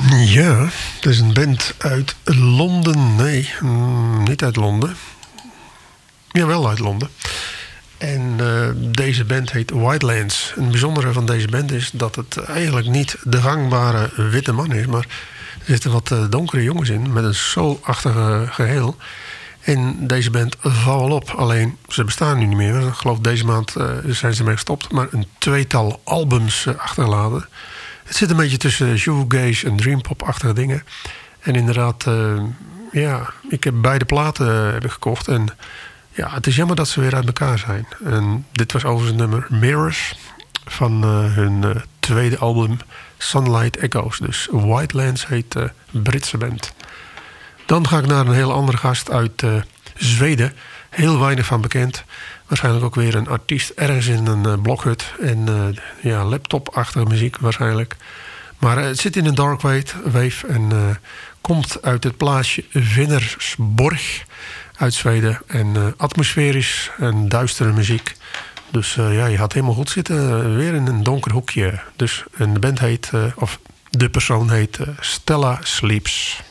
Ja, het is een band uit Londen. Nee, niet uit Londen. Jawel, uit Londen. En deze band heet Whitelands. En het bijzondere van deze band is dat het eigenlijk niet de gangbare witte man is, maar er zitten wat donkere jongens in met een soul-achtige geheel. En deze band valt wel op. Alleen, ze bestaan nu niet meer. Ik geloof deze maand zijn ze mee gestopt. Maar een tweetal albums achtergelaten. Het zit een beetje tussen shoegaze en dreampop-achtige dingen. En inderdaad, ik heb beide platen heb ik gekocht. En ja, het is jammer dat ze weer uit elkaar zijn. En dit was overigens het nummer Mirrors van hun tweede album Sunlight Echoes. Dus Whitelands heet de Britse band. Dan ga ik naar een heel andere gast uit Zweden. Heel weinig van bekend. Waarschijnlijk ook weer een artiest ergens in een blokhut. En laptop-achtige muziek waarschijnlijk. Maar het zit in een dark wave. En komt uit het plaatsje Vinnersborg uit Zweden. En atmosferisch en duistere muziek. Dus je had helemaal goed zitten. Weer in een donker hoekje. Dus, en de band heet, of de persoon heet Stella Sleeps.